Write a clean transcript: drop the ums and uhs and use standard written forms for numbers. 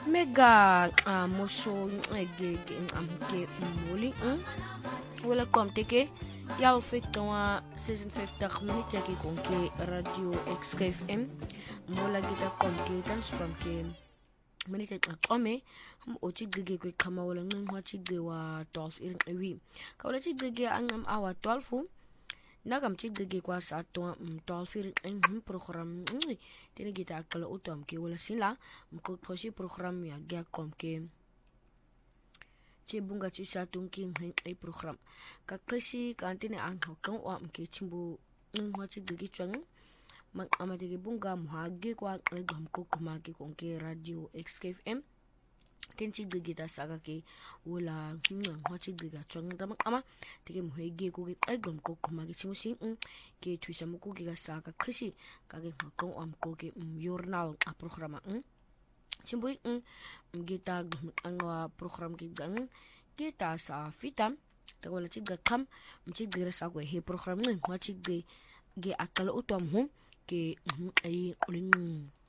mega moso ge muli wala komteke yal fektawa 56 minute ke konke radio XKFM mola gita konke tan skonke minute xome o chigege ko kama wala ngwa chigge wa 12 irin ewi ka wala chigge angam awa 12 nagam chigge kwa sa to 12 irin program tini gita akala utom ke wala sila mko koshi program ya gya komke bunga ci satung king ay program ka kasi kantine ang hokang wa mke chimbu ngwa chigge chang mang amade bunga muhage kwa ngam ko kumagi konke radio XKFM tenchi gita saga ke wala ngwa chigge chang dama ama tege muhege ko ge ngam ko kumagi chimusin ke twisa mo ko ge saga kasi kage hokang am ko ge journal a programa chimboy gita angwa program gigang kita sa fitam tawala chiga kam mchigira sa ko he program ngwa chigge ge akala utom ke ay uling